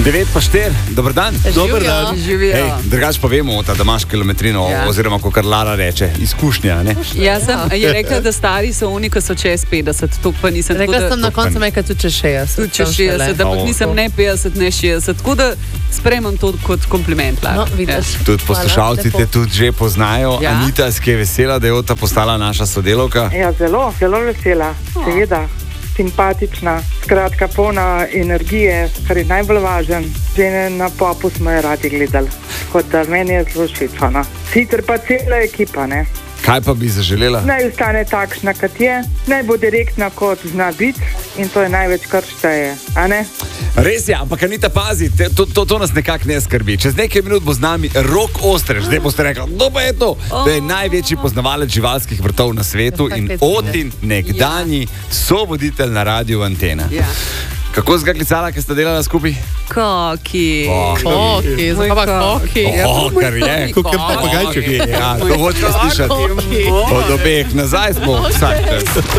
9:04, dober dan. Dober dan. Ej, drugače pa vemo, da imaš kilometrino, oziroma, kot Lara reče, izkušnja. Ne? Je rekla, da stari so oni, ki so čez 50, to pa nisem. Rekla sem na koncu nekaj tudi čez 60. Tudi čez 60, ampak nisem ne 50, ne 60, tako da sprejemam to kot kompliment. No, tudi poslušalci te tudi že poznajo. Ja? Anita, ki je vesela, da je Ota postala naša sodelavka. Ja, zelo, zelo vesela, seveda. Simpatična, skratka polna energije, kar je najbolj važen. Žene na popu smo jo radi gledali, kot da meni je zelo všeč. Sicer pa cela ekipa, ne. Kaj pa bi zaželela? Naj ostane takšna, kot je, naj bo direktna, kot zna biti, in to je največ, kar šteje, a ne? Res je, ampak Anita, pazi, to nas nekako ne skrbi. Čez nekaj minut bo z nami Rok Ostrež, zdaj boste rekli, no pa je to, da je največji poznavalec živalskih vrtov na svetu in Otin nekdanji sovoditelj na radiju Antena. Ja. Kako si ga klicala, ki sta delala skupaj? Koki. Zakaj pa koki? Kar je, kot papagajček. Ja, to hočemo slišati. Od obeh nazaj smo vsak čas.